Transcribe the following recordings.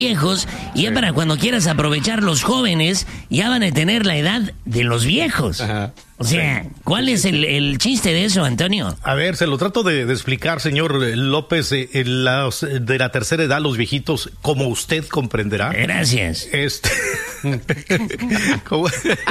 viejos, y ya para cuando quieras aprovechar los jóvenes, ya van a tener la edad de los viejos. Ajá. O sea, ¿cuál es el chiste de eso, Antonio? A ver, se lo trato de explicar, señor López, de la tercera edad, los viejitos, como usted comprenderá. Gracias. ¿Cómo?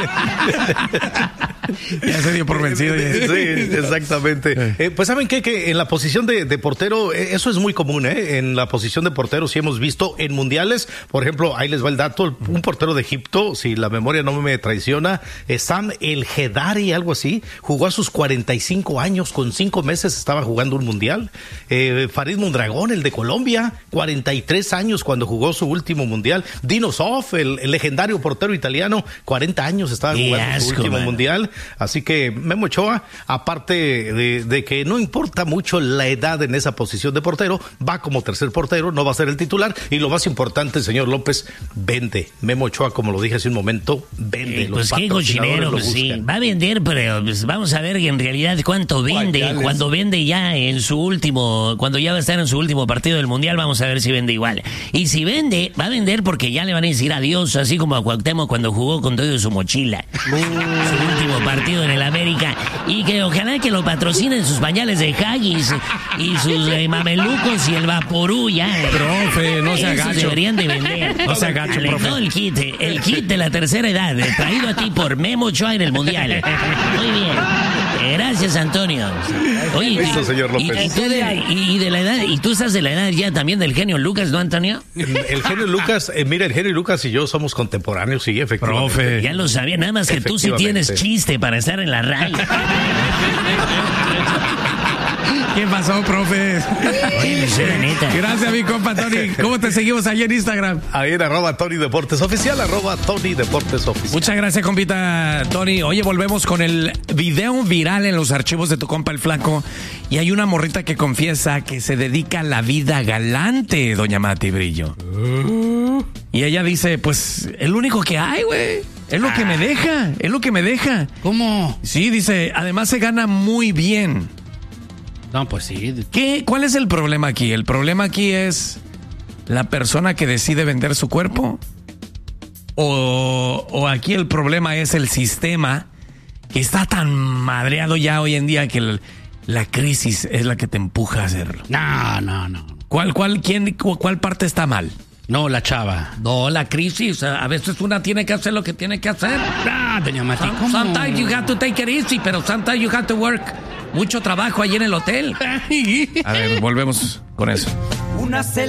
Ya se dio por vencido. Sí, exactamente. Pues saben qué? Que en la posición de portero, eso es muy común, ¿eh? En la posición de portero sí hemos visto en mundiales, por ejemplo, ahí les va el dato, un portero de Egipto, si la memoria no me traiciona, Sam El Hedari, algo así, jugó a sus 45 años, con 5 meses estaba jugando un mundial. Farid Mondragón, el de Colombia, 43 años cuando jugó su último mundial. Dino Zoff, el legendario portero italiano, 40 años estaba jugando su último mundial. Así que Memo Ochoa, aparte de que no importa mucho la edad en esa posición de portero, va como tercer portero, no va a ser el titular, y lo más importante, señor López, vende. Memo Ochoa, como lo dije hace un momento, vende. Pues qué cochinero, pues sí, va a vender, pero pues vamos a ver en realidad cuánto vende. Cuando vende ya en su último, cuando ya va a estar en su último partido del mundial, vamos a ver si vende igual. Y si vende, va a vender porque ya le van a decir adiós, así como a Cuauhtémoc cuando jugó con todo su mochila. Su último partido en el América, y que ojalá que lo patrocinen sus pañales de Haggis y sus mamelucos y el Vaporú ya. Profe, no se agacho. Deberían de vender. No se agacho, profe. No, el kit de la tercera edad, traído a ti por Memo Ochoa en el mundial. Muy bien. Gracias, Antonio. Oye, listo, señor López. Y de la edad, y tú estás de la edad ya también del genio Lucas, ¿no, Antonio? El genio Lucas, mira, el genio Lucas y yo somos contemporáneos, sí, efectivamente. Profe. Ya lo sabía, nada más que tú sí tienes chiste para estar en la radio. ¿Qué pasó, profe? Oye, será neta. Gracias, mi compa Tony. ¿Cómo te seguimos ahí en Instagram? Ahí en @Tony Deportes Oficial, @Tony Deportes Oficial. Muchas gracias, compita Tony. Oye, volvemos con el video viral en los archivos de tu compa el Flaco. Y hay una morrita que confiesa que se dedica a la vida galante, doña Mati Brillo. Y ella dice, pues, el único que hay, güey. Es lo que me deja, es lo que me deja. ¿Cómo? Sí, dice, además se gana muy bien. No, pues sí. ¿Cuál es el problema aquí? El problema aquí es la persona que decide vender su cuerpo. O aquí el problema es el sistema que está tan madreado ya hoy en día que la crisis es la que te empuja a hacerlo. No. ¿Cuál parte está mal? No, la chava. No, la crisis. A veces una tiene que hacer lo que tiene que hacer. Doña Mati, ¿cómo? Sometimes you have to take it easy, pero sometimes you have to work. Mucho trabajo ahí en el hotel. A ver, volvemos con eso. Una